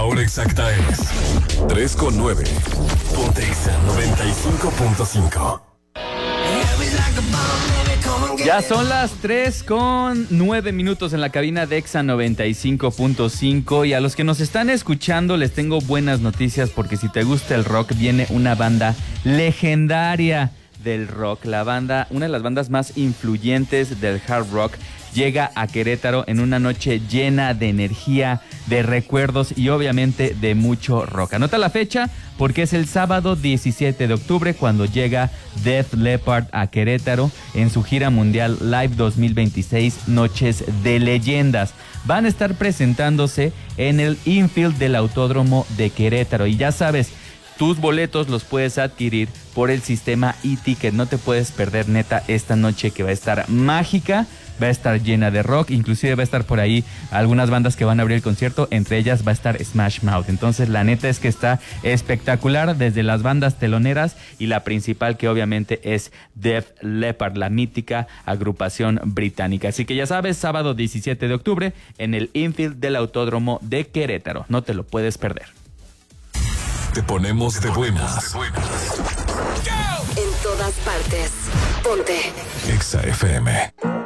hora exacta es 3:09. Ponte Exa 95.5. Ya son las 3:09 en la cabina de Exa 95.5 y a los que nos están escuchando les tengo buenas noticias porque si te gusta el rock viene una banda legendaria del rock, una de las bandas más influyentes del hard rock, llega a Querétaro en una noche llena de energía, de recuerdos y obviamente de mucho rock. Anota la fecha porque es el sábado 17 de octubre cuando llega Def Leppard a Querétaro en su gira mundial Live 2026 Noches de Leyendas. Van a estar presentándose en el infield del Autódromo de Querétaro y ya sabes, tus boletos los puedes adquirir por el sistema e-ticket. No te puedes perder neta esta noche que va a estar mágica, va a estar llena de rock, inclusive va a estar por ahí algunas bandas que van a abrir el concierto, entre ellas va a estar Smash Mouth. Entonces la neta es que está espectacular, desde las bandas teloneras y la principal que obviamente es Def Leppard, la mítica agrupación británica. Así que ya sabes, sábado 17 de octubre en el infield del Autódromo de Querétaro. No te lo puedes perder. Te ponemos de buenas. En todas partes. Ponte Exa FM.